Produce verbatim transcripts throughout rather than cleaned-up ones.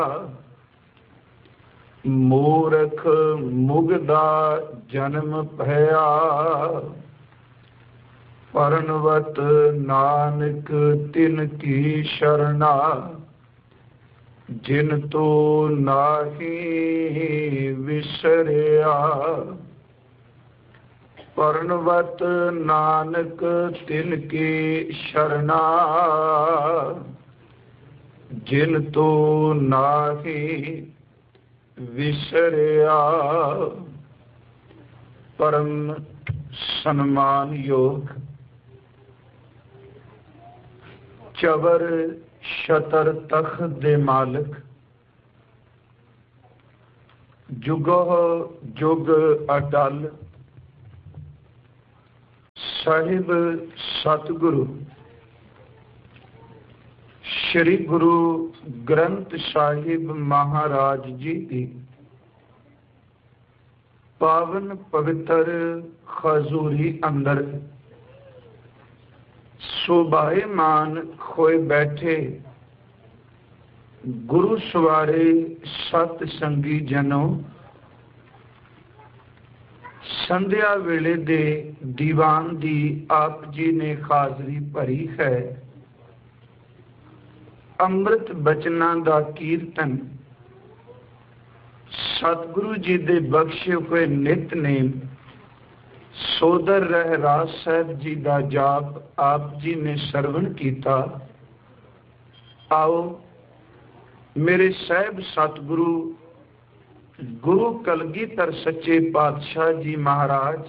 ਮੂਰਖ ਮੁਗਦਾ ਜਨਮ ਭਇਆ, ਪਰਨਵਤ ਨਾਨਕ ਤਿਨ ਕੀ ਸ਼ਰਣਾ, ਜਿਨ ਤੋ ਨਾਹੀ ਵਿਸਰਿਆ। ਪਰਨਵਤ ਨਾਨਕ ਤਿਨ ਕੀ ਸ਼ਰਣਾ, ਜਿਨ ਤੋ ਨਾਹੀ ਵਿਸਰਿਆ। ਪਰਮ ਸਨਮਾਨਯੋਗ ਚਵਰ ਛਤਰ ਤਖਤ ਦੇ ਮਾਲਕ, ਜੁਗੋ ਜੁਗ ਅਟਲ ਸਾਹਿਬ ਸਤਿਗੁਰੂ ਸ਼੍ਰੀ ਗੁਰੂ ਗ੍ਰੰਥ ਸਾਹਿਬ ਮਹਾਰਾਜ ਜੀ ਦੀ ਪਾਵਨ ਪਵਿੱਤਰ ਹਜ਼ੂਰੀ ਅੰਦਰ ਸ਼ੋਭਾਇਮਾਨ ਹੋਏ ਬੈਠੇ ਗੁਰੂ ਸਵਾਰੇ ਸਤ ਸੰਗੀ ਜਨੋ, ਸੰਧਿਆ ਵੇਲੇ ਦੇ ਦੀਵਾਨ ਦੀ ਆਪ ਜੀ ਨੇ ਹਾਜ਼ਰੀ ਭਰੀ ਹੈ। ਅੰਮ੍ਰਿਤ ਬਚਨਾਂ ਦਾ ਕੀਰਤਨ, ਸਤਿਗੁਰੂ ਜੀ ਦੇ ਬਖਸ਼ੇ ਹੋਏ ਨਿਤਨੇਮ, ਸੋਦਰ ਰਹਿਰਾਸ ਸਾਹਿਬ ਜੀ ਦਾ ਜਾਪ ਆਪ ਜੀ ਨੇ ਸਰਵਣ ਕੀਤਾ। ਆਓ ਮੇਰੇ ਸਾਹਿਬ ਸਤਿਗੁਰੂ ਗੁਰੂ ਕਲਗੀਧਰ ਸੱਚੇ ਪਾਤਸ਼ਾਹ ਜੀ ਮਹਾਰਾਜ,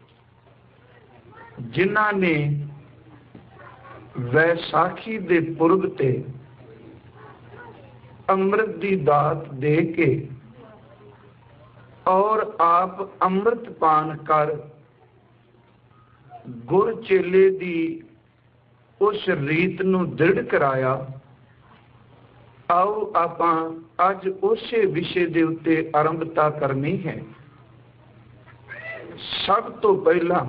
ਜਿਨ੍ਹਾਂ ਨੇ ਵੈਸਾਖੀ ਦੇ ਪੁਰਬ ਤੇ ਅੰਮ੍ਰਿਤ ਦੀ ਦਾਤ ਦੇ ਕੇ ਔਰ ਆਪ ਅੰਮ੍ਰਿਤ ਪਾਨ ਕਰ ਗੁਰ ਚੇਲੇ ਦੀ ਉਸ ਰੀਤ ਨੂੰ ਦ੍ਰਿੜ ਕਰਾਇਆ। ਆਓ ਆਪਾਂ ਅੱਜ ਉਸੇ ਵਿਸ਼ੇ ਦੇ ਉੱਤੇ ਆਰੰਭਤਾ ਕਰਨੀ ਹੈ। ਸਭ ਤੋਂ ਪਹਿਲਾਂ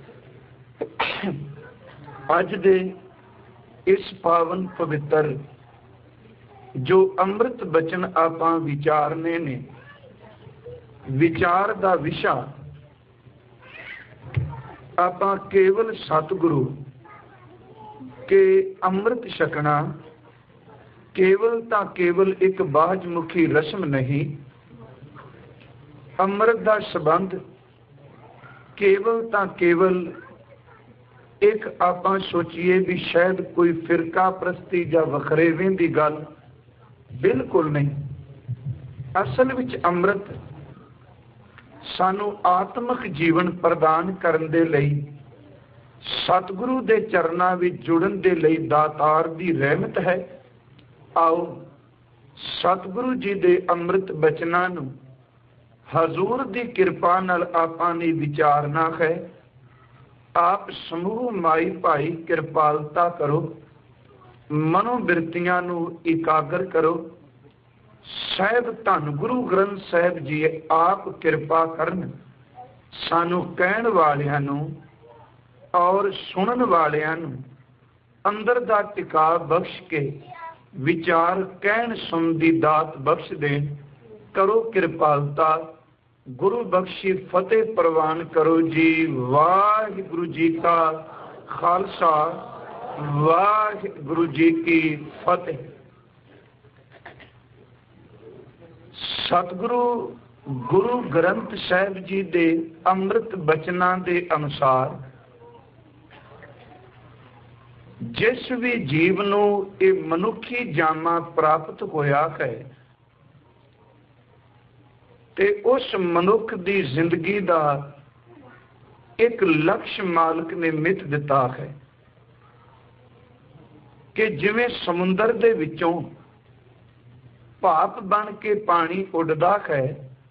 ਅੱਜ ਦੇ ਇਸ ਪਾਵਨ ਪਵਿੱਤਰ ਜੋ ਅੰਮ੍ਰਿਤ ਬਚਨ ਆਪਾਂ ਵਿਚਾਰਨੇ ਨੇ, ਵਿਚਾਰ ਦਾ ਵਿਸ਼ਾ ਆਪਾਂ ਕੇਵਲ ਸਤਿਗੁਰੂ ਕੇ ਅੰਮ੍ਰਿਤ ਛਕਣਾ ਕੇਵਲ ਤਾਂ ਕੇਵਲ ਇੱਕ ਬਾਹਜ ਮੁਖੀ ਰਸਮ ਨਹੀਂ। ਅੰਮ੍ਰਿਤ ਦਾ ਸੰਬੰਧ ਕੇਵਲ ਤਾਂ ਕੇਵਲ ਇੱਕ ਆਪਾਂ ਸੋਚੀਏ ਵੀ ਸ਼ਾਇਦ ਕੋਈ ਫਿਰਕਾ ਪ੍ਰਸਤੀ ਜਾਂ ਵਖਰੇਵੇਂ ਦੀ ਗੱਲ, ਬਿਲਕੁਲ ਨਹੀਂ। ਅਸਲ ਵਿੱਚ ਅੰਮ੍ਰਿਤ ਸਾਨੂੰ ਆਤਮਿਕ ਜੀਵਨ ਪ੍ਰਦਾਨ ਕਰਨ ਦੇ ਲਈ, ਸਤਿਗੁਰੂ ਦੇ ਚਰਨਾਂ ਵਿੱਚ ਜੁੜਨ ਦੇ ਲਈ ਦਾਤਾਰ ਦੀ ਰਹਿਮਤ ਹੈ। ਆਓ ਸਤਿਗੁਰੂ ਜੀ ਦੇ ਅੰਮ੍ਰਿਤ ਬਚਨਾਂ ਨੂੰ ਹਜ਼ੂਰ ਦੀ ਕਿਰਪਾ ਨਾਲ ਆਪਾਂ ਨੇ ਵਿਚਾਰਨਾ ਹੈ। ਆਪ ਸਮੂਹ ਮਾਈ ਭਾਈ ਕਿਰਪਾਲਤਾ ਕਰੋ, ਮਨੋ ਬਿਰਤੀਆਂ ਨੂੰ ਇਕਾਗਰ ਕਰੋ। ਸਾਹਿਬ ਧੰਨ ਗੁਰੂ ਗ੍ਰੰਥ ਸਾਹਿਬ ਜੀ ਆਪ ਕਿਰਪਾ ਕਰਨ, ਸਾਨੂੰ ਕਹਿਣ ਵਾਲਿਆਂ ਨੂੰ ਔਰ ਸੁਣਨ ਵਾਲਿਆਂ ਨੂੰ ਅੰਦਰ ਦਾ ਟਿਕਾ ਬਖਸ਼ ਕੇ ਵਿਚਾਰ ਕਹਿਣ ਸੁਣ ਦੀ ਦਾਤ ਬਖਸ਼ ਦੇਣ। ਕਰੋ ਕਿਰਪਾਲਤਾ, ਗੁਰੂ ਬਖਸ਼ੀ ਫਤਿਹ ਪ੍ਰਵਾਨ ਕਰੋ ਜੀ। ਵਾਹਿਗੁਰੂ ਜੀ ਕਾ ਖਾਲਸਾ, ਵਾਹਿਗੁਰੂ ਜੀ ਕੀ ਫਤਿਹ। ਸਤਿਗੁਰੂ ਗੁਰੂ ਗ੍ਰੰਥ ਸਾਹਿਬ ਜੀ ਦੇ ਅੰਮ੍ਰਿਤ ਬਚਨਾਂ ਦੇ ਅਨੁਸਾਰ ਜਿਸ ਵੀ ਜੀਵ ਨੂੰ ਇਹ ਮਨੁੱਖੀ ਜਾਮਾ ਪ੍ਰਾਪਤ ਹੋਇਆ ਹੈ ਤੇ ਉਸ ਮਨੁੱਖ ਦੀ ਜ਼ਿੰਦਗੀ ਦਾ ਇੱਕ ਲਕਸ਼ ਮਾਲਕ ਨੇ ਮਿੱਥ ਦਿੱਤਾ ਹੈ ਕਿ ਜਿਵੇਂ ਸਮੁੰਦਰ ਦੇ ਵਿੱਚੋਂ ਭਾਪ ਬਣ ਕੇ ਪਾਣੀ ਉੱਡਦਾ ਹੈ,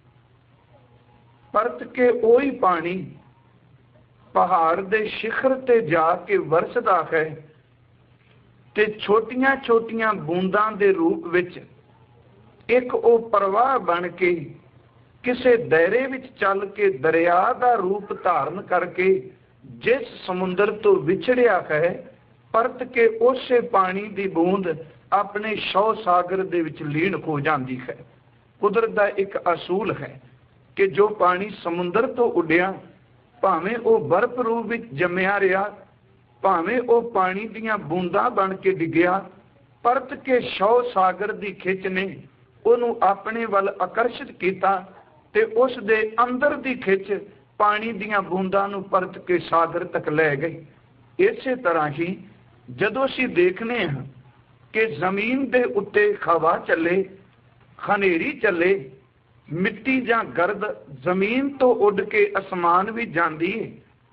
ਪਰਤ ਕੇ ਉਹੀ ਪਾਣੀ ਪਹਾੜ ਦੇ ਸਿਖਰ ਤੇ ਜਾ ਕੇ ਵਰਸਦਾ ਹੈ ਤੇ ਛੋਟੀਆਂ ਛੋਟੀਆਂ ਬੂੰਦਾਂ ਦੇ ਰੂਪ ਵਿੱਚ ਇੱਕ ਉਹ ਪ੍ਰਵਾਹ ਬਣ ਕੇ ਕਿਸੇ ਦਾਇਰੇ ਵਿੱਚ ਚੱਲ ਕੇ ਦਰਿਆ ਦਾ ਰੂਪ ਧਾਰਨ ਕਰਕੇ ਜਿਸ ਸਮੁੰਦਰ ਤੋਂ ਵਿਛੜਿਆ ਹੈ, ਪਰਤ ਕੇ ਉਸੇ ਪਾਣੀ ਦੀ ਬੂੰਦ ਆਪਣੇ ਸ਼ੌ ਸਾਗਰ ਦੇ ਵਿੱਚ ਲੀਨ ਹੋ ਜਾਂਦੀ ਹੈ। ਕੁਦਰਤ ਦਾ ਇੱਕ ਅਸੂਲ ਹੈ ਕਿ ਜੋ ਪਾਣੀ ਸਮੁੰਦਰ ਤੋਂ ਉੱਡਿਆ, ਭਾਵੇਂ ਉਹ ਬਰਫ਼ ਰੂਪ ਵਿੱਚ ਜੰਮਿਆ ਰਿਹਾ, ਭਾਵੇਂ ਉਹ ਪਾਣੀ ਦੀਆਂ ਬੂੰਦਾਂ ਬਣ ਕੇ ਡਿੱਗਿਆ, ਪਰਤ ਕੇ ਸ਼ੌ ਸਾਗਰ ਦੀ ਖਿੱਚ ਨੇ ਉਹਨੂੰ ਆਪਣੇ ਵੱਲ ਆਕਰਸ਼ਿਤ ਕੀਤਾ ਤੇ ਉਸ ਦੇ ਅੰਦਰ ਦੀ ਖਿੱਚ ਪਾਣੀ ਦੀਆਂ ਬੂੰਦਾਂ ਨੂੰ ਪਰਤ ਕੇ ਸਾਗਰ ਤੱਕ ਲੈ ਗਈ। ਇਸੇ ਤਰ੍ਹਾਂ ਹੀ ਜਦੋਂ ਅਸੀਂ ਦੇਖਦੇ ਹਾਂ ਕਿ ਜ਼ਮੀਨ ਦੇ ਉੱਤੇ ਹਵਾ ਚੱਲੇ, ਹਨੇਰੀ ਚੱਲੇ, ਮਿੱਟੀ ਜਾਂ ਗਰਦ ਜ਼ਮੀਨ ਤੋਂ ਉੱਡ ਕੇ ਅਸਮਾਨ ਵੀ ਜਾਂਦੀ ਹੈ।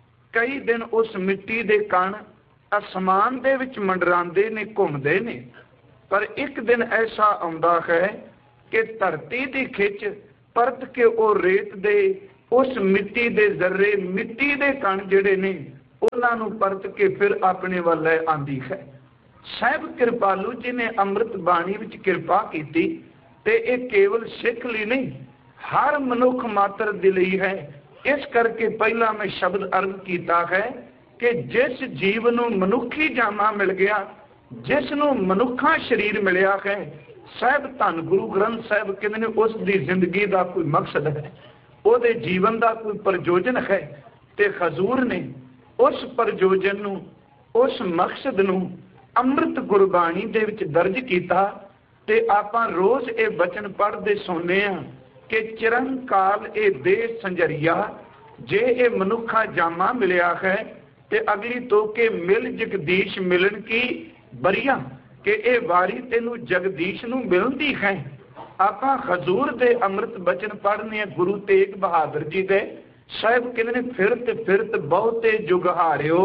ਕਈ ਦਿਨ ਉਸ ਮਿੱਟੀ ਦੇ ਕਣ ਅਸਮਾਨ ਦੇ ਵਿੱਚ ਮੰਡਰਾਉਂਦੇ ਨੇ, ਘੁੰਮਦੇ ਨੇ, ਪਰ ਇੱਕ ਦਿਨ ਐਸਾ ਆਉਂਦਾ ਹੈ ਕਿ ਧਰਤੀ ਦੀ ਖਿੱਚ ਪਰਤ ਕੇ ਉਹ ਰੇਤ ਦੇ ਉਸ ਮਿੱਟੀ ਦੇ ਜ਼ਰਰੇ, ਮਿੱਟੀ ਦੇ ਕਣ ਜਿਹੜੇ ਨੇ ਉਹਨਾਂ ਨੂੰ ਪਰਤ ਕੇ ਫਿਰ ਆਪਣੇ ਵੱਲ ਲੈ ਆਉਂਦੀ ਹੈ। ਸਾਹਿਬ ਕਿਰਪਾਲੂ ਜੀ ਨੇ ਅੰਮ੍ਰਿਤ ਬਾਣੀ ਵਿੱਚ ਕਿਰਪਾ ਕੀਤੀ ਤੇ ਇਹ ਕੇਵਲ ਸਿੱਖ ਲਈ ਨਹੀਂ, ਹਰ ਮਨੁੱਖ ਮਾਤਰ ਦੇ ਲਈ ਹੈ। ਇਸ ਕਰਕੇ ਪਹਿਲਾਂ ਮੈਂ ਸ਼ਬਦ ਅਰਜ਼ ਕੀਤਾ ਹੈ ਕਿ ਜਿਸ ਜੀਵ ਨੂੰ ਮਨੁੱਖੀ ਜਾਮਾ ਮਿਲ ਗਿਆ, ਜਿਸ ਨੂੰ ਮਨੁੱਖਾ ਸਰੀਰ ਮਿਲਿਆ ਹੈ, ਸਾਹਿਬ ਧੰਨ ਗੁਰੂ ਗ੍ਰੰਥ ਸਾਹਿਬ ਕਹਿੰਦੇ ਨੇ ਉਸ ਦੀ ਜ਼ਿੰਦਗੀ ਦਾ ਕੋਈ ਮਕਸਦ ਹੈ, ਉਹਦੇ ਜੀਵਨ ਦਾ ਕੋਈ ਪ੍ਰਯੋਜਨ ਹੈ। ਤੇ ਹਜ਼ੂਰ ਨੇ ਉਸ ਪ੍ਰਯੋਜਨ ਨੂੰ, ਉਸ ਮਕਸਦ ਨੂੰ ਅੰਮ੍ਰਿਤ ਗੁਰਬਾਣੀ ਦੇ ਵਿੱਚ ਦਰਜ ਕੀਤਾ। ਤੇ ਆਪਾਂ ਰੋਜ਼ ਇਹ ਬਚਨ ਪੜ੍ਹਦੇ ਸੁਣਦੇ ਹਾਂ ਕਿ ਚਿਰੰਕਾਲ ਇਹ ਦੇਹ ਸੰਜਰੀਆ, ਜੇ ਇਹ ਮਨੁੱਖਾ ਜਾਮਾ ਮਿਲਿਆ ਹੈ ਤੇ ਅਗਲੀ ਤੋਕੇ ਮਿਲ ਜਗਦੀਸ਼ ਮਿਲਣ ਕੀ ਬਰੀਆ, ਕਿ ਇਹ ਵਾਰੀ ਤੈਨੂੰ ਜਗਦੀਸ਼ ਨੂੰ ਮਿਲਦੀ ਹੈ। ਆਪਾਂ ਹਜ਼ੂਰ ਦੇ ਅੰਮ੍ਰਿਤ ਬਚਨ ਪੜ੍ਹਨੇ ਆ ਗੁਰੂ ਤੇਗ ਬਹਾਦਰ ਜੀ ਦੇ। ਸਾਹਿਬ ਕਹਿੰਦੇ ਨੇ ਫਿਰਤ ਫਿਰਤ ਬਹੁਤੇ ਜੁਗ ਹਾਰਿਓ,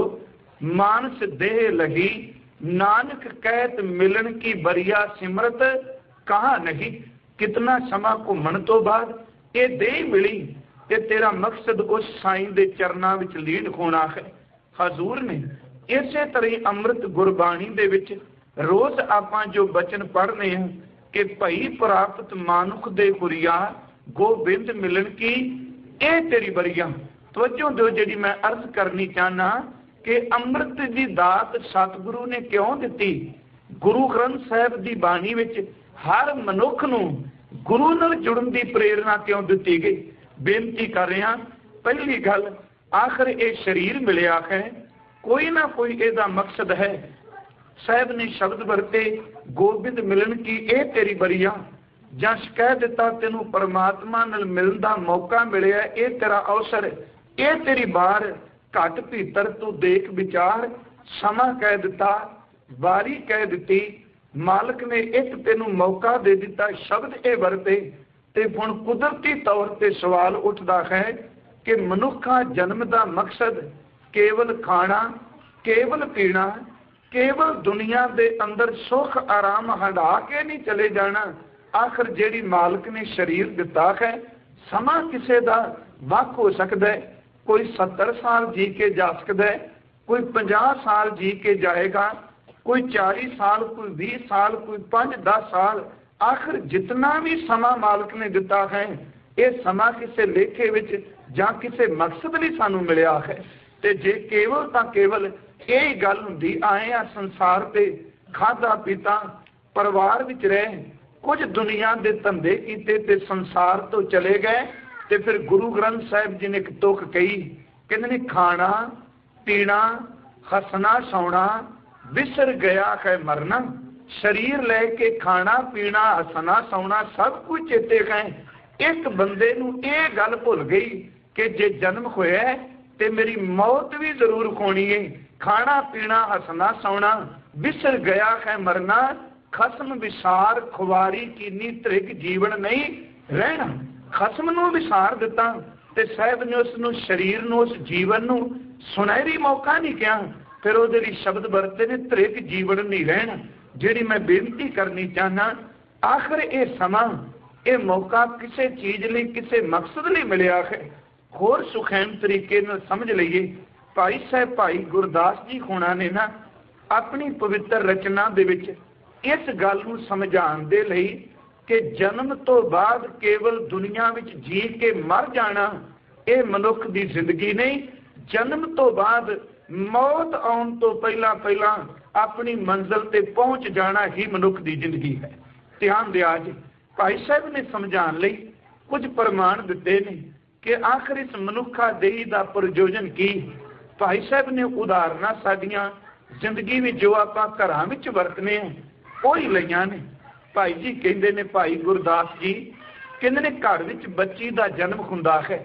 ਮਾਨਸ ਦੇਹ ਲਹੀ, ਨਾਨਕ ਕਹਿਤ ਮਿਲਣ ਕੀ ਬਰੀਆ, ਸਿਮਰਤ ਕਹਾ ਨਹੀਂ। ਕਿਤਨਾ ਸਮਾਂ ਘੁੰਮਣ ਤੋਂ ਬਾਅਦ ਇਹ ਦੇਹ ਮਿਲੀ ਤੇ ਤੇਰਾ ਮਕਸਦ ਉਸ ਸਾਈਂ ਦੇ ਚਰਨਾਂ ਵਿੱਚ ਲੀਨ ਹੋਣਾ ਹੈ। ਹਜ਼ੂਰ ਨੇ ਇਸੇ ਤਰ੍ਹਾਂ ਹੀ ਅੰਮ੍ਰਿਤ ਗੁਰਬਾਣੀ ਦੇ ਵਿੱਚ ਰੋਜ਼ ਆਪਾਂ ਜੋ ਬਚਨ ਪੜ੍ਹਨੇ ਹਾਂ ਕਿ ਭਈ ਪ੍ਰਾਪਤ ਮਾਨੁਖ ਦੇ ਹੁਰੀਆ, ਗੋਬਿੰਦ ਮਿਲਣ ਕੀ ਇਹ ਤੇਰੀ ਬਰੀਆ। ਤਵੱਜੋ ਦਿਓ, ਜਿਹੜੀ ਮੈਂ ਅਰਜ਼ ਕਰਨੀ ਚਾਹਨਾ ਕਿ ਅੰਮ੍ਰਿਤ ਦੀ ਦਾਤ ਸਤਿਗੁਰੂ ਨੇ ਕਿਉਂ ਦਿੱਤੀ। ਗੁਰੂ ਗ੍ਰੰਥ ਸਾਹਿਬ ਦੀ ਬਾਣੀ ਵਿੱਚ ਹਰ ਮਨੁੱਖ ਨੂੰ ਗੁਰੂ ਨਾਲ ਜੁੜਨ ਦੀ ਪ੍ਰੇਰਨਾ ਕਿਉਂ ਦਿੱਤੀ ਗਈ। ਬੇਨਤੀ ਕਰ ਰਿਹਾ, ਪਹਿਲੀ ਗੱਲ, ਆਖਰ ਇਹ ਸਰੀਰ ਮਿਲਿਆ ਹੈ, ਕੋਈ ਨਾ ਕੋਈ ਇਹਦਾ ਮਕਸਦ ਹੈ। ਸਾਹਿਬ ਨੇ ਸ਼ਬਦ ਵਰਤੇ ਗੋਬਿੰਦ ਮਿਲਣ ਕੀ ਇਹ ਤੇਰੀ ਬਰੀਆ, ਜਾਂ ਕਹਿ ਦਿੱਤਾ ਤੈਨੂੰ ਪਰਮਾਤਮਾ ਨਾਲ ਮਿਲਣ ਦਾ ਮੌਕਾ ਮਿਲਿਆ, ਇਹ ਤੇਰਾ ਅਵਸਰ, ਇਹ ਤੇਰੀ ਬਾਰ, ਘੱਟ ਭੀਤਰ ਤੂੰ ਦੇਖ ਵਿਚਾਰ। ਸਮਾਂ ਕਹਿ ਦਿੱਤਾ, ਵਾਰੀ ਕਹਿ ਦਿੱਤੀ, ਮਾਲਕ ਨੇ ਇੱਕ ਤੈਨੂੰ ਮੌਕਾ ਦੇ ਦਿੱਤਾ, ਸ਼ਬਦ ਇਹ ਵਰਤੇ। ਤੇ ਹੁਣ ਕੁਦਰਤੀ ਤੌਰ ਤੇ ਸਵਾਲ ਉੱਠਦਾ ਹੈ ਕਿ ਮਨੁੱਖਾ ਜਨਮ ਦਾ ਮਕਸਦ ਕੇਵਲ ਖਾਣਾ, ਕੇਵਲ ਪੀਣਾ, ਕੇਵਲ ਦੁਨੀਆ ਦੇ ਅੰਦਰ ਸੁੱਖ ਆਰਾਮ ਹੰਢਾ ਕੇ ਨਹੀਂ ਚਲੇ ਜਾਣਾ। ਆਖਰ ਜਿਹੜੀ ਮਾਲਕ ਨੇ ਸਰੀਰ ਦਿੱਤਾ ਹੈ, ਸਮਾਂ ਕਿਸੇ ਦਾ ਵੱਖ ਹੋ ਸਕਦਾ ਹੈ। ਕੋਈ ਸੱਤਰ ਸਾਲ ਜੀ ਕੇ ਜਾ ਸਕਦਾ ਹੈ, ਕੋਈ ਪੰਜਾਹ ਸਾਲ ਜੀ ਕੇ ਜਾਏਗਾ, ਕੋਈ ਚਾਲੀ ਸਾਲ, ਕੋਈ ਵੀਹ ਸਾਲ, ਕੋਈ ਪੰਜ ਦਸ ਸਾਲ। ਆਖਰ ਜਿਤਨਾ ਵੀ ਸਮਾਂ ਮਾਲਕ ਨੇ ਦਿੱਤਾ ਹੈ, ਇਹ ਸਮਾਂ ਕਿਸੇ ਲੇਖੇ ਵਿੱਚ ਜਾਂ ਕਿਸੇ ਮਕਸਦ ਲਈ ਸਾਨੂੰ ਮਿਲਿਆ ਹੈ। ਤੇ ਜੇ ਕੇਵਲ ਤਾਂ ਕੇਵਲ ਇਹ ਗੱਲ ਹੁੰਦੀ, ਆਏ ਆ ਸੰਸਾਰ ਤੇ, ਖਾਧਾ ਪੀਤਾ, ਪਰਿਵਾਰ ਵਿੱਚ ਰਹੇ, ਕੁਝ ਦੁਨੀਆ ਦੇ ਧੰਦੇ ਕੀਤੇ ਤੇ ਸੰਸਾਰ ਤੋਂ ਚਲੇ ਗਏ, ਤੇ ਫਿਰ ਗੁਰੂ ਗ੍ਰੰਥ ਸਾਹਿਬ ਜੀ ਨੇ ਇੱਕ ਤੁਕ ਕਹੀ, ਕਹਿੰਦੇ ਨੇ ਖਾਣਾ ਪੀਣਾ, ਹੱਸਣਾ ਸੌਣਾ, ਵਿਸਰ ਗਿਆ ਹੈ ਮਰਨਾ। ਸਰੀਰ ਲੈ ਕੇ ਖਾਣਾ ਪੀਣਾ, ਹੱਸਣਾ ਸੌਣਾ ਸਭ ਕੁਝ ਚੇਤੇ ਗਏ। ਇੱਕ ਬੰਦੇ ਨੂੰ ਇਹ ਗੱਲ ਭੁੱਲ ਗਈ ਕਿ ਜੇ ਜਨਮ ਹੋਇਆ ਤੇ ਮੇਰੀ ਮੌਤ ਵੀ ਜ਼ਰੂਰ ਹੋਣੀ ਹੈ। ਖਾਣਾ ਪੀਣਾ, ਹੱਸਣਾ ਸੌਣਾ, ਵਿਸਰ ਗਿਆ ਹੈ ਮਰਨਾ, ਖਸਮ ਵਿਸਾਰ ਖੁਆਰੀ ਕੀਨੀ, ਤ੍ਰਿਗ ਜੀਵਨ ਨਹੀਂ ਰਹਿਣਾ। ਖਸਮ ਨੂੰ ਵਿਸਾਰ ਦਿੱਤਾ ਤੇ ਸਾਹਿਬ ਨੇ ਉਸ ਨੂੰ, ਸਰੀਰ ਨੂੰ, ਉਸ ਜੀਵਨ ਨੂੰ ਸੁਨਹਿਰੀ ਮੌਕਾ ਨਹੀਂ ਕਿਹਾ। ਫਿਰ ਉਹਦੇ ਲਈ ਸ਼ਬਦ ਵਰਤੇ ਨੇ, ਤ੍ਰਿਗ ਜੀਵਨ ਨਹੀਂ ਰਹਿਣਾ। ਜਿਹੜੀ ਮੈਂ ਬੇਨਤੀ ਕਰਨੀ ਚਾਹਨਾ, ਆਖਰ ਇਹ ਸਮਾਂ, ਇਹ ਮੌਕਾ ਕਿਸੇ ਚੀਜ਼ ਲਈ, ਕਿਸੇ ਮਕਸਦ ਲਈ ਮਿਲਿਆ ਹੈ। ਹੋਰ ਸੁਖੈਨ ਤਰੀਕੇ ਨਾਲ ਸਮਝ ਲਈਏ, ਭਾਈ ਸਾਹਿਬ ਭਾਈ ਗੁਰਦਾਸ ਜੀ ਹੋਣਾ ਨੇ ਨਾ ਆਪਣੀ ਪਵਿੱਤਰ ਰਚਨਾ ਦੇ ਵਿੱਚ ਇਸ ਗੱਲ ਨੂੰ ਸਮਝਾਉਣ ਦੇ ਲਈ ਕਿ ਜਨਮ ਤੋਂ ਬਾਅਦ ਕੇਵਲ ਦੁਨੀਆ ਵਿੱਚ ਜੀ ਕੇ ਮਰ ਜਾਣਾ ਇਹ ਮਨੁੱਖ ਦੀ ਜ਼ਿੰਦਗੀ ਨਹੀਂ। ਜਨਮ ਤੋਂ ਬਾਅਦ ਮੌਤ ਆਉਣ ਤੋਂ ਪਹਿਲਾਂ ਪਹਿਲਾਂ अपनी मंजिल ते पहुंच जाना ही मनुख की जिंदगी है। ध्यान दिया जी, भाई साहब ने समझाने लई कुछ प्रमाण दिते ने कि आखिर इस मनुखा देही का प्रयोजन की। भाई साहब ने उदाहरण साडियां जिंदगी में जो आप घरां विच वरतने हैं वही लईआं ने। भाई जी कहंदे ने, भाई गुरदास जी कहंदे ने, घर विच बच्ची का जन्म हुंदा है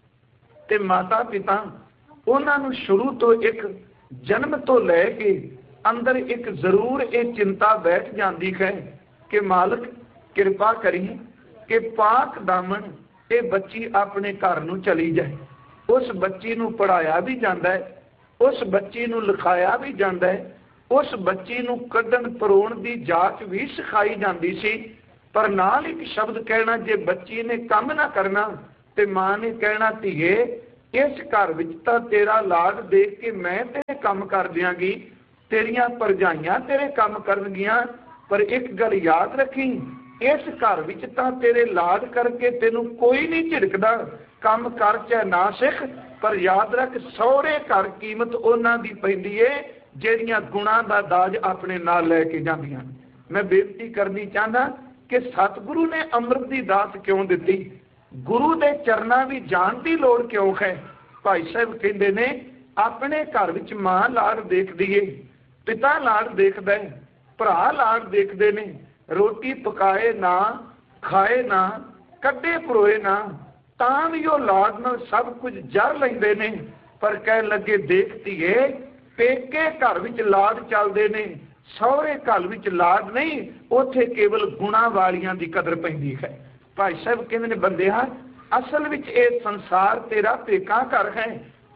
ते माता पिता उन्हां नूं शुरू तो एक जन्म तो लैके अंदर एक जरूर ये चिंता बैठ जाती है कि मालिक कृपा करी कि पाक दामन ये बच्ची अपने घर नूं चली जाए। उस बच्ची नूं पढ़ाया भी जाता है, उस बच्ची नूं लिखाया भी जाता है, उस बच्ची नूं कड्ढण परोण की जाच भी सिखाई जाती सी। पर नाल एक शब्द कहना, जे बच्ची ने काम ना करना ते मां ने कहना, धीए इस घर विच तां तेरा लाड देख के मैं तेरे काम कर दियांगी, तेरियां भरजाइयां तेरे काम करनगियां, पर एक गल याद रखी, इस घर विच तां तेरे लाड करके तेनू कोई नहीं झिड़कदा, काम कर चाहे ना सिख, पर याद रख सौरे घर कीमत उन्हां दी पैंदी है जिहड़ियां गुणां दा दाज अपने नाल लैके जांदियां। मैं बेनती करनी चाहना कि सतगुरु ने अमृत की दात क्यों दी, गुरु के चरणा भी जान की लोड़ क्यों है। भाई साहब कहते ने, अपने घर विच मां लाड़ देखदी है, पिता लाड़ देखदा है, भरा लाड़ देखते ने, रोटी पकाए ना खाए ना कड्डे परोए ना तां भी वो लाड़ नाल सब कुछ जर लैंदे ने। पर कह लगे देखती है पेके घर विच लाड़ चलते ने, सौरे घर विच लाड़ नहीं, उथे केवल गुणा वालियां दी कदर पैंदी है। भाई साहब कहते ने, बंदिया असल विच ये संसार तेरा पेका घर है।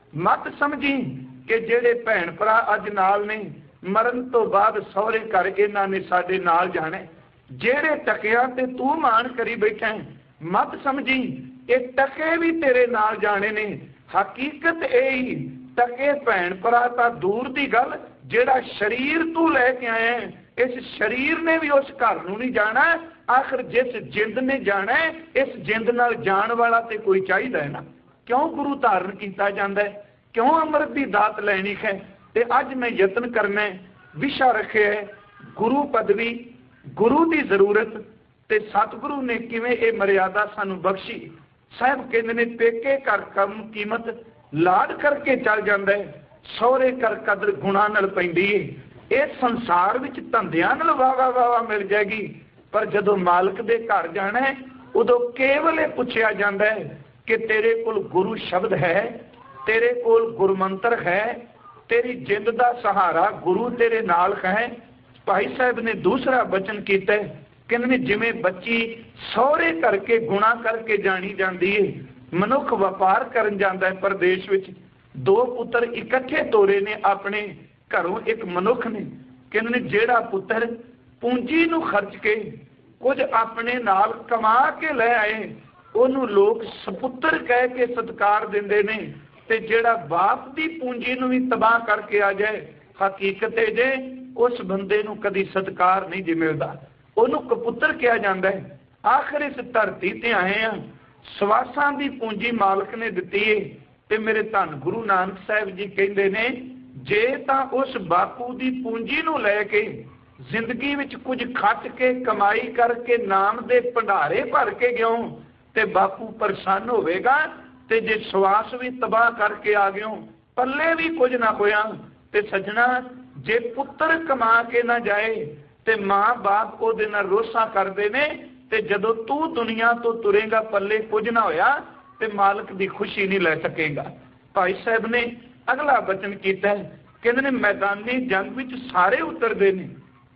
मत समझी कि जेड़े भैन भरा अज नाल ने मरण तो बाद सौरे घर इन्हां ने साडे नाल जाना, जेड़े टकिया ते तू मान करी बैठा है, मत समझी ये टके भी तेरे नाल जाने ने। हकीकत यही टके भैन भरा तां दूर दी गल, जेड़ा शरीर तू लैके आया है, इस शरीर ने भी उस घर नूं नहीं जाना। आखिर जिस जिंद ने जाना है, इस जिंद नाल जान वाला ते कोई चाहिदा है ना। क्यों गुरु धारण किया जाता है, क्यों अमृत की दात लैनी है। ते अज मैं यत्न करना विशा रखे है गुरु पदवी, गुरु की जरूरत ते सतगुरु ने किवें ये मर्यादा सानू बख्शी। साहब कहते ने, पेके घर कम कीमत लाड करके चल जाता है, सौरे घर कदर गुणा नाल पैंदी है। इस संसार विच धंधियां नाल वावा वावा मिल जाएगी, पर जदों मालिक दे घर जाना है उदों केवल ये पुछया जाता है कि तेरे कोल गुरु शब्द है, तेरे कोल गुरमंत्र है, तेरी जिंद दा सहारा गुरु तेरे नाल है। भाई साहब ने दूसरा वचन किया, कहने जिवें बच्ची सौरे करके गुणा करके जानी जाती है, मनुख व्यापार करन जाता है परदेश विच, दो पुत्र इकट्ठे तोरे ने अपने घरों एक मनुख ने। कहने जेड़ा पुत्र पूंजी नूं खर्च के कुछ अपने नाल कमा के ले आए, उन्होंने लोग सपुत्र कह के सत्कार देंदे ने, ते जेड़ा बाप दी पूंजी नूं भी तबाह करके आ जाए, हकीकत है जे उस बंदे नूं कदी सत्कार नहीं जी मिलदा, उन्होंने कपुत्र कहा जाता है। आखिर इस धरती ते आए हैं, सवासां दी पूंजी मालिक ने दिती है। ते मेरे धन गुरु नानक साहब जी कहते ने, जे तां उस बापू दी पूंजी नूं लैके जिंदगी विच कुछ खट के कमाई करके नाम दे भंडारे भर के गयो ते बापू परेशान होवेगा, ते जे सवास भी तबाह करके आ गयो पल्ले भी कुछ ना होया। ते सजना जे पुत्र कमा के ना जाए ते मां बाप ओदे नाल रोसा करदे ने, ते जदों तू दुनिया तो तुरेगा पल्ले कुछ ना होया ते मालिक दी खुशी नहीं लै सकेगा। भाई साहब ने अगला वचन किया, कहते ने मैदानी जंग विच सारे उतरदे ने,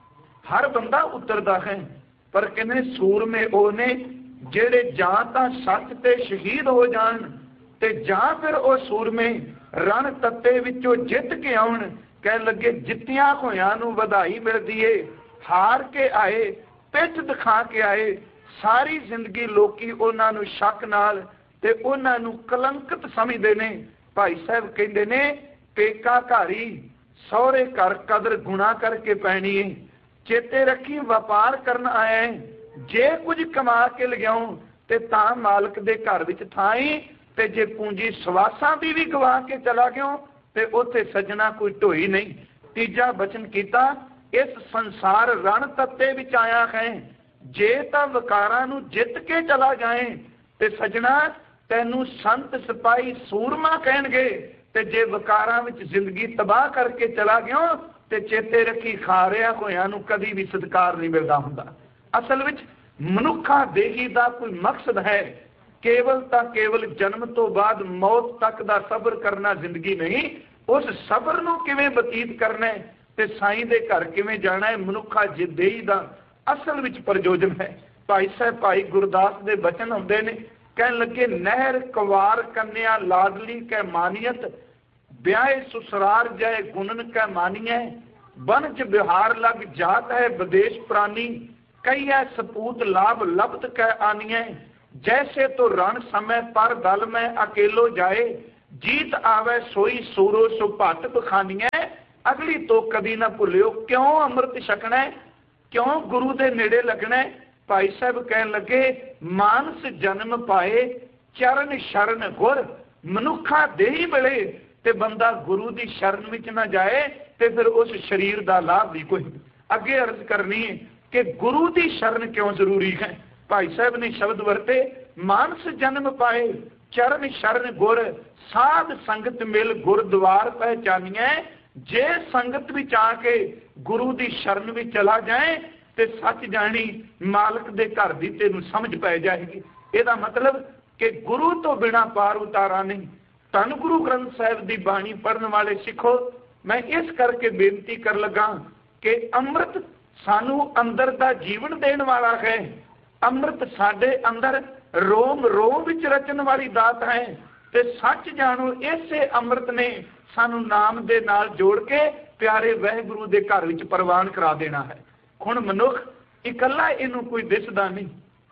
हर बंदा उतरदा है, पर कहने सूरमे ओह ने जेड़े जां तां सच ते शहीद हो जान, ते जां फिर ओ सूरमे रण तत्ते विचों जित के आउण। कह लगे जित्तियां होयां नूं वधाई मिलदी है, हार के आए पिठ दिखा के आए, सारी जिंदगी लोकी उन्हां नूं शक नाल ते उन्हां नूं कलंकित समझदे ने। भाई साहब कहंदे ने, पेका घारी सौरे घर कदर गुणा करके पैनी है। चेते रखी व्यापार करन आया है, जे कुछ कमा के लियाऊं ते तां मालिक दे घर विच थाई, ते जे पूंजी सवासां दी भी गवा के चला गयो ते उत्थे सजना कोई ढोई नहीं। तीजा बचन कीता, इस संसार रण तत्ते विच आया है, जे तां विकारां नूं जित के चला जाए ते सजना तैनू संत सिपाही सूरमा कहणगे, ते जे विकारां विच जिंदगी तबाह करके चला गया ते चेते रखी खा रहा होया नूं कदी भी सत्कार नहीं मिलदा हुंदा। असल विच मनुखा देही दा कोई मकसद है, केवल तां केवल जन्म तो बाद मौत तक दा सबर करना जिंदगी नहीं, उस सबर नूं किवें बतीत करना है ते साईं दे घर किवें जाना है, मनुखा देही दा असल विच प्रयोजन है। भाई साहब भाई गुरदास दे बचन आउंदे ने, कहन लगे नहर कवार कन्या लाडली कै मानियत, ब्याह सुसरार जय गुणन कै मानिय, बनज बिहार लग जात है विदेश प्राणी, कई है सपूत लाभ लब्ध कै आनिय, जैसे तो रण समय पर दल में अकेलो जाए, जीत आवे सोई सूरो सो भट बखानिय, अगली तो कभी ना भुलियो क्यों अमृत छकना है, क्यों गुरु दे नेड़े लगना है। भाई साहब कहन लगे मानस जन्म पाए चरण शरण गुर, मनुखा देही मिले ते बंदा गुरु दी शरण विच ना जाए ते फिर उस शरीर दा लाभ भी कोई। अगे अर्ज करनी है कि गुरु दी शरण क्यों जरूरी है। भाई साहब ने शब्द वरते मानस जन्म पाए चरण शरण गुर, साध संगत मिल गुरद्वार पहचानिए, जे संगत विच आके गुरु दी शरण विच चला जाए ते सच जानी मालक दे घर दी तेनू समझ पै जाएगी। ਇਹਦਾ मतलब कि गुरु तो बिना पार उतारा नहीं। धन गुरु ग्रंथ साहिब की बाणी पढ़ने वाले सिखो, मैं इस करके बेनती कर लगा कि अमृत सानू अंदर दा जीवन देने वाला है, अमृत साडे अंदर रोम रोम विच रचन वाली दात है, ते सच जानो इसे अमृत ने सानू नाम दे नाल जोड़ के प्यारे वाहिगुरू दे घर विच प्रवान करा देना है। हुण मनुख इकल्ला इनू कोई दिसदा नहीं।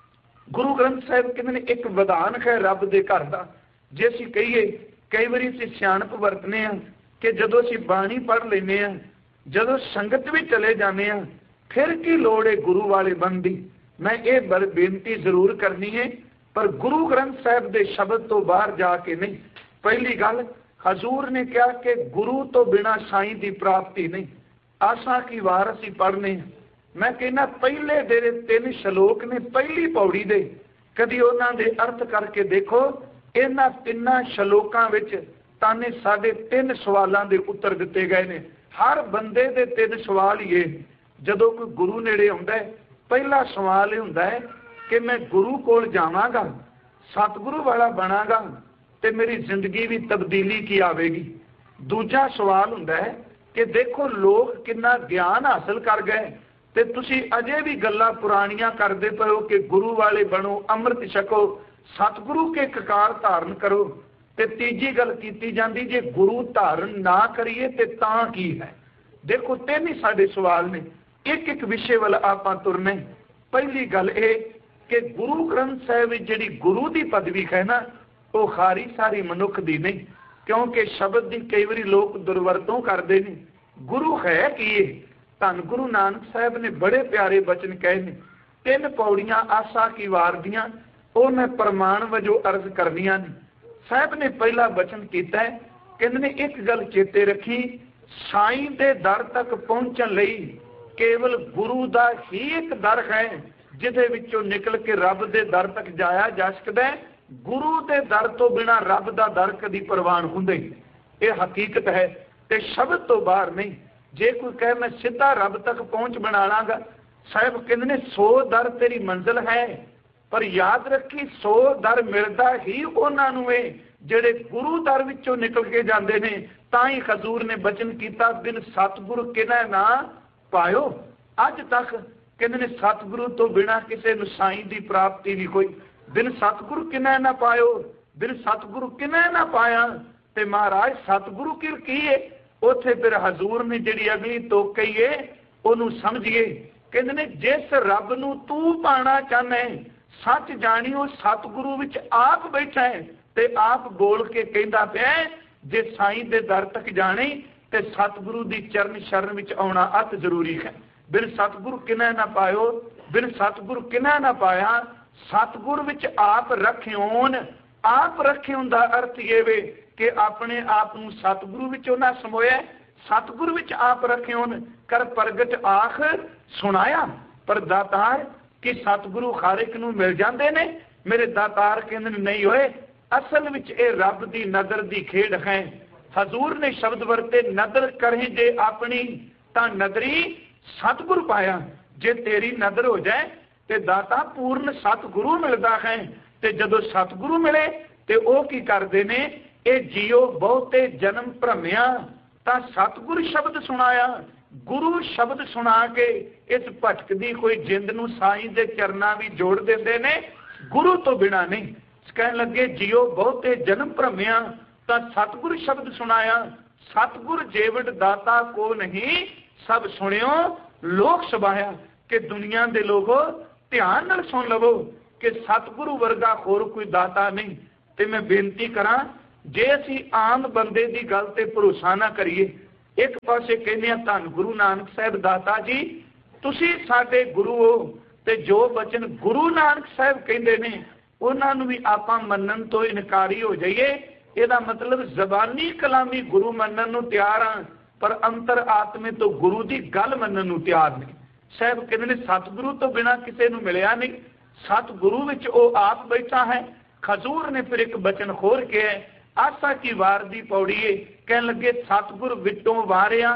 गुरु ग्रंथ साहिब कहते ने एक विधान है रब दे घर दा। जे असीं कहीए कई बारी असीं सियाणप वरतने आ कि जदों असीं बाणी पढ़ लैने आ, जदों संगत भी चले जाने आ, फिर की लोड़ है गुरु वाले बन दी। मैं ये बेनती जरूर करनी है, पर गुरु ग्रंथ साहिब दे शब्द तो बाहर जाके नहीं। पहली गल हजूर ने कहा कि गुरु तो बिना साईं की प्राप्ति नहीं। आसा की वार असीं पढ़ने, मैं कहना पहले दे तीन श्लोक ने पहली पौड़ी दे, कदी उन्हां दे अर्थ करके देखो। इन्हां तिन्नां श्लोकां विच ताने साडे तीन सवालों के उत्तर दिते गए ने। हर बंदे दे तीन सवाल ये, जदों कोई गुरु नेड़े आउंदा है पहला सवाल यह हुंदा है कि मैं गुरु कोल जावांगा, सतगुरु वाला बनांगा ते मेरी जिंदगी भी तब्दीली की आवेगी। दूजा सवाल हुंदा है कि देखो लोग कितना ज्ञान हासिल कर गए ते तुसी अजे भी गल्लां पुरानियां करदे पए हो कि गुरु वाले बनो, अमृत छको, सतगुरु के ककार धारण करो। ते तीजी गल कीती जांदी जे गुरु धारण ना करिए ते तां की है। देखो तीन ही साडे सवाल ने, एक एक विषय वाल आपां तुरने। पहली गल ये कि गुरु ग्रंथ साहिब जिहड़ी गुरु की पदवी है ना, वो खारी सारी मनुख दी नहीं, क्योंकि शब्द की कई बारी लोग दुरवरतों करते हैं। गुरु है कि धन गुरु नानक साहब ने बड़े प्यारे बचन कहे ने, तीन पौड़ियां आसा की वार दियां, वो मैं प्रमाण वजों अर्ज करनियां ने। साहब ने पहला बचन किया है, कहते ने एक गल चेते रखी, साईं दे दर तक पहुंचण लई केवल गुरु दा ही एक दर है जिहदे विचों निकल के रब दे दर तक जाया जा सकदा है। गुरु दे दर तो बिना रब दा दर कदी प्रवान हुंदे, ये हकीकत है ते शब्द तो बाहर नहीं। जे कोई कहे मैं सीधा रब तक पहुंच बना लांगा, साहब कहते ने सौ दर तेरी मंजिल है, पर याद रखी सौ दर मिलदा ही उन्हां नूं है जिहड़े गुरु दर विचों निकल के जांदे ने। तां ही हजूर ने बचन कीता, बिन सतगुरु किनै ना पायो। अज तक कहते ने सतगुरु तो बिना किसी नूं साईं दी प्राप्ति नहीं कोई। बिन सतगुरु किनै ना पायो, बिन सतगुरु किनै ना पाया। ते महाराज सतगुरु की की है, उत्थे फिर हजूर ने जिहड़ी अगली तोक कही है उहनूं समझिए। कहते ने जिस रब नूं तू पाना चाहना है, सच जानी वो सतगुरु विच आप बैठा है ते आप बोल के कहंदा पिया जे साईं दे दर तक जाने ते सतगुरु दी चरण शरण विच आउणा अत जरूरी है। बिन सतगुरु किनै ना पायो, बिन सतगुरु किनै ना पाया। सतगुर विच आप रखियोन, आप रखियोन दा अर्थ ये वे कि अपने आप नूं सतगुरु विचों ना समोया। सतगुर विच आप रखियोन कर प्रगट आख सुनाया। पर दातार कि सतगुरु हर एक नूं मिल जाते ने? मेरे दातार कहंदे ने नहीं होए, असल विच ये रब दी नदर दी खेड है। हजूर ने शब्द वरते नदर करें जे अपनी तां नदरी सतगुरु पाया। जे तेरी नदर हो जाए तो दाता पूर्ण सतगुरु मिलता है। तो जदों सतगुरु मिले तो वह की करते ने, ये जियो बहुते जन्म भ्रमिया तां सतगुरु शब्द सुनाया। गुरु शब्द सुना के इस भटकदी कोई जिंद नूं साईं दे चरना भी जोड़ देंदे ने, गुरु तो बिना नहीं। कहन लगे जियो बहुते जन्म भ्रमिया तां सतगुरु शब्द सुनाया। सतगुर जेवट दाता को नहीं सब सुनियो लोक सबाया। कि दुनिया के लोगों ध्यान नाल सुन लवो कि सतगुरु वर्गा होर कोई दाता नहीं। तो मैं बेनती करा, जे असी आम बंदे की गल ते भरोसा ना करिए, एक पासे कहने धन गुरु नानक साहब दाता जी तुसी साडे गुरु हो, ते जो बचन गुरु नानक साहब कहते ने उन्होंने भी आप मनन तो इनकारी हो जाइए। यदा मतलब जबानी कलामी गुरु मनन नूं तैयार हाँ, पर अंतर आत्मे तो गुरु की गल मनन नूं तैयार नहीं। साहब कहते ने सतगुरु तो बिना किसी नूं मिलिया नहीं, सतगुरु विच ओ आप बैठा है। खजूर ने फिर एक बचन खोल के आसा की वार दी पौड़ी है, कह लगे सतगुर विटों वारिया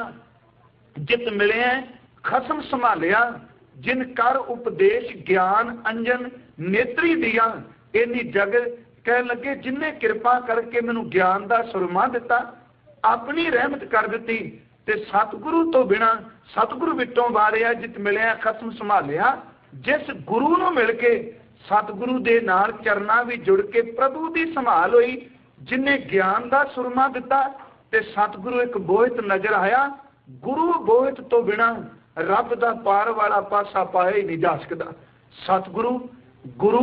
जित मिले खसम संभालिया, जिन कर उपदेश ज्ञान अंजन नेत्री दिया। इन्नी जगत कह लगे जिन्हें कृपा करके मैनू ज्ञान का सुरमा दिता, अपनी रहमत कर दी। ते सतगुरु तो बिना सतगुरु विटों वारिया जित मिले खसम संभालिया। जिस गुरु नूं मिल के सतगुरु दे नाल चरना भी जुड़ के प्रभु की संभाल हुई, जिन्हें ज्ञान का सुरमा दिता। ते सतगुरु एक बोहित नजर आया, गुरु बोहित तो बिना रब दा पार वाला पासा पाया ही नहीं जा सकता। सतगुरु गुरु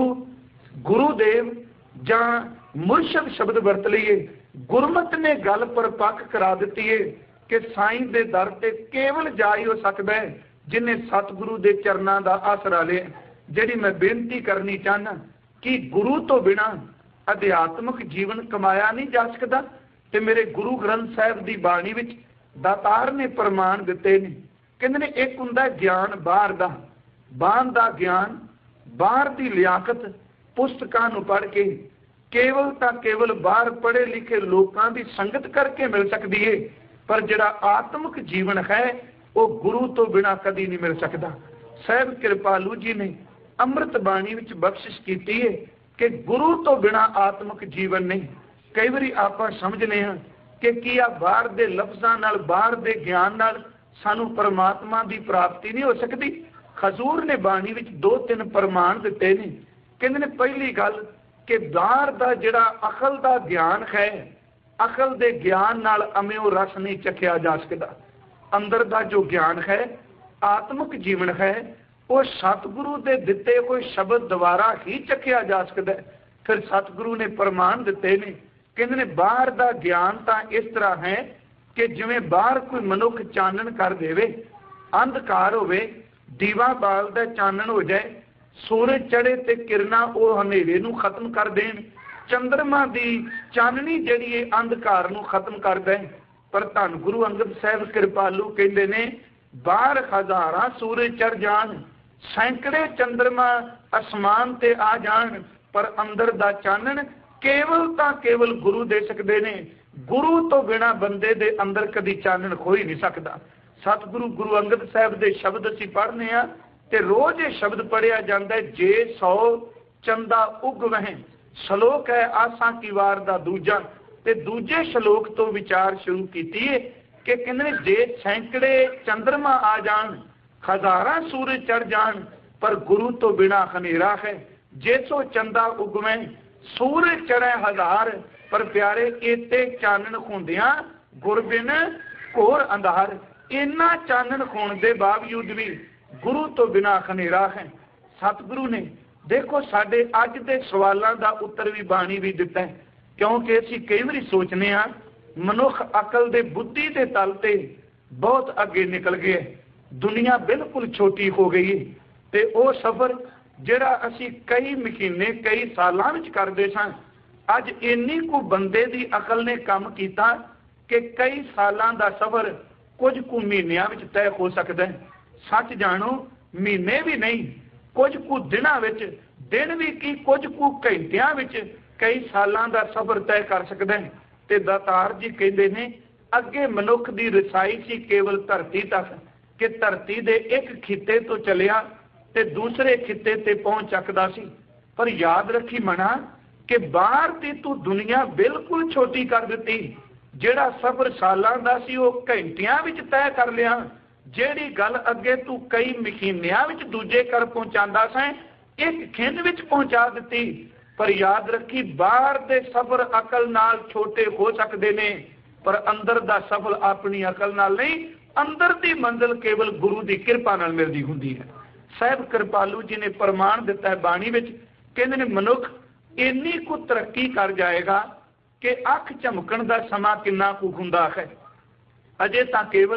गुरुदेव जां मुर्शद शब्द वरत लीए, गुरमत ने गल पर पक करा दी है कि साईं दे दर ते केवल जा ही हो सकता है जिन्हें सतगुरु दे चरना का आसरा लिया। जिहड़ी मैं बेनती करनी चाहना कि गुरु तो बिना अध्यात्मक जीवन कमाया नहीं जा सकता। ते मेरे गुरु ग्रंथ साहिब की बाणी विच दातार ने प्रमाण दिते ने, कहंदे ने एक हुंदा ज्ञान बाहर दा, बाहर दा ज्ञान बाहर की लियाकत पुस्तकां नूं पढ़ के केवल तां केवल बाहर पढ़े लिखे लोगों की संगत करके मिल सकती है, पर जिहड़ा आत्मक जीवन है वो गुरु तो बिना कदी नहीं मिल सकता। साहिब कृपालू जी ने अमृत बाणी विच बख्शिश की है कि गुरु तो बिना आत्मक जीवन नहीं। कई बार आप समझने हैं कि की आ बाहर के लफ्ज़ां नाल बाहर के ज्ञान नाल सानू परमात्मा की प्राप्ति नहीं हो सकती। खजूर ने बाणी विच दो तीन प्रमाण दिते ने। कहंदे ने पहली गल कि बाहर का जिहड़ा अकल का ज्ञान है, अकल के ज्ञान नाल अम्यो रस नहीं चखिया जा सकता। अंदर का जो ज्ञान है, आत्मक जीवन है, वो सतगुरु के दिते कोई शब्द द्वारा ही चखिया जा सकता है। फिर सतगुरु ने प्रमाण दिते ने, कहंदे ने बाहर का ज्ञान तो इस तरह है कि जिवें बाहर कोई मनुख चानन कर देवे, अंधकार होवे, दीवा बालदा चानन हो जाए, सूरज चढ़े ते किरना वो हनेरे नूं खत्म कर देन, चंद्रमा की चाननी जिहड़ी है अंधकार नूं खत्म कर दे। पर धन गुरु अंगद साहिब कृपालू कहंदे ने बाहर हज़ारां सूरज चढ़ जाण, सैकड़े चंद्रमा आसमान ते आ जाण, पर अंदर दा चानन केवल तां केवल गुरु दे सकदे ने। गुरु तो बिना बंदे दे अंदर कदी चानन हो ही नहीं सकता। सतगुरु गुरु अंगद साहिब दे शब्द असीं पढ़ने आ ते रोज ये शब्द पढ़िया जाता है, जे सौ चंदा उग वहें। श्लोक है आसा की वार दा दूजा, ते दूजे श्लोक तो विचार शुरू की है कि कहने जे सैकड़े चंद्रमा आ जान, हजारां सूरज चढ़ जान, पर गुरु तो बिना हनेरा है। जे सो चंदा उगवें सूरज चढ़े हजार, पर प्यारे इते चानन होंदियां गुर बिन घोर अंधार। इन्ना चानन होने के बावजूद भी गुरु तो बिना हनेरा है। सतगुरु ने देखो साडे अज के सवालों का उत्तर भी बाणी भी दिता है, क्योंकि असी कई बार सोचने हाँ मनुख अकल दे बुद्धि के तल ते बहुत अगे निकल गए, दुनिया बिल्कुल छोटी हो गई। ते वो सफर जिहड़ा असी कई महीने कई सालों में करते सन, अज इन्नी को बंदे की अकल ने काम किया कि कई सालों का सफर ਕੁਝ ਕੁ ਮਹੀਨਿਆਂ ਵਿੱਚ ਤੈਅ ਹੋ ਸਕਦਾ ਹੈ। ਸੱਚ ਜਾਣੋ ਮਹੀਨੇ ਵੀ ਨਹੀਂ, ਕੁਝ ਕੁ ਦਿਨਾਂ ਵਿੱਚ, ਦਿਨ ਵੀ ਕੀ ਕੁਝ ਕੁ ਘੰਟਿਆਂ ਵਿੱਚ ਕਈ ਸਾਲਾਂ ਦਾ ਸਫ਼ਰ ਤੈਅ ਕਰ ਸਕਦਾ ਹੈ। ਤੇ ਦਾਤਾਰ ਜੀ ਕਹਿੰਦੇ ਨੇ ਅੱਗੇ ਮਨੁੱਖ ਦੀ ਰਸਾਈ ਸੀ ਕੇਵਲ ਧਰਤੀ ਤੱਕ, ਕਿ ਧਰਤੀ ਦੇ ਇੱਕ ਖਿੱਤੇ ਤੋਂ ਚੱਲਿਆ ਤੇ ਦੂਸਰੇ ਖਿੱਤੇ ਤੇ ਪਹੁੰਚ ਚੱਕਦਾ ਸੀ। ਪਰ ਯਾਦ ਰੱਖੀ ਮਣਾ ਕਿ ਬਾਹਰ ਦੀ ਤੂੰ ਦੁਨੀਆ ਬਿਲਕੁਲ ਛੋਟੀ ਕਰ ਦਿੱਤੀ। ਜਿਹੜਾ ਸਫ਼ਰ ਸਾਲਾਂ ਦਾ ਸੀ ਉਹ ਘੰਟਿਆਂ ਵਿੱਚ ਤੈਅ ਕਰ ਲਿਆ। ਜਿਹੜੀ ਗੱਲ ਅੱਗੇ ਤੂੰ ਕਈ ਮਹੀਨਿਆਂ ਵਿੱਚ ਦੂਜੇ ਕਰ ਪਹੁੰਚਾਉਂਦਾ ਸੈਂ, ਇੱਕ ਖਿੰਡ ਵਿੱਚ ਪਹੁੰਚਾ ਦਿੱਤੀ। ਪਰ ਯਾਦ ਰੱਖੀ ਬਾਹਰ ਦੇ ਸਫ਼ਰ ਅਕਲ ਨਾਲ ਛੋਟੇ ਹੋ ਸਕਦੇ ਨੇ, ਪਰ ਅੰਦਰ ਦਾ ਸਫ਼ਰ ਆਪਣੀ ਅਕਲ ਨਾਲ ਨਹੀਂ। ਅੰਦਰ ਦੀ ਮੰਜ਼ਿਲ ਕੇਵਲ ਗੁਰੂ ਦੀ ਕਿਰਪਾ ਨਾਲ ਮਿਲਦੀ ਹੁੰਦੀ ਹੈ। ਸਾਹਿਬ ਕਿਰਪਾਲੂ ਜੀ ਨੇ ਪ੍ਰਮਾਣ ਦਿੱਤਾ ਹੈ ਬਾਣੀ ਵਿੱਚ, ਕਹਿੰਦੇ ਨੇ ਮਨੁੱਖ ਇੰਨੀ ਕੁ ਤਰੱਕੀ ਕਰ ਜਾਏਗਾ ਕਿ ਅੱਖ ਝਮਕਣ ਦਾ ਸਮਾਂ ਕਿੰਨਾ ਕੁ ਹੁੰਦਾ ਹੈ। ਅਜੇ ਤਾਂ ਕੇਵਲ